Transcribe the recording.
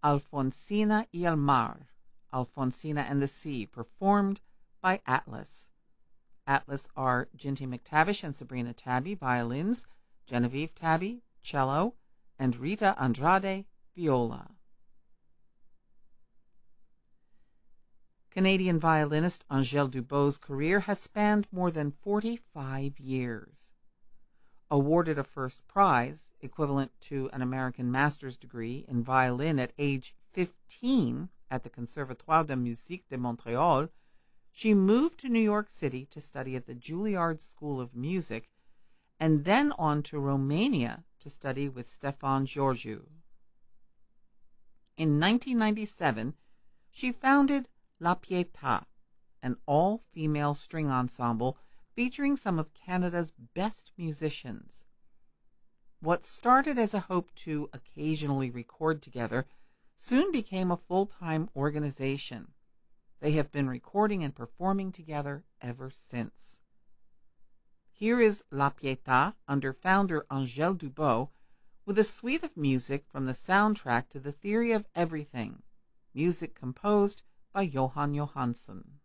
Alfonsina y el Mar, Alfonsina and the Sea, performed by Atlas. Atlas are Ginty McTavish and Sabrina Tabby, violins, Genevieve Tabby, cello, and Rita Andrade, viola. Canadian violinist Angèle Dubos's career has spanned more than 45 years. Awarded a first prize, equivalent to an American master's degree in violin at age 15 at the Conservatoire de Musique de Montréal, she moved to New York City to study at the Juilliard School of Music and then on to Romania to study with Stefan Georgiou. In 1997, she founded La Pietà, an all-female string ensemble featuring some of Canada's best musicians. What started as a hope to occasionally record together soon became a full-time organization. They have been recording and performing together ever since. Here is La Pietà under founder Angèle Dubos with a suite of music from the soundtrack to The Theory of Everything, music composed by Johan Johansson.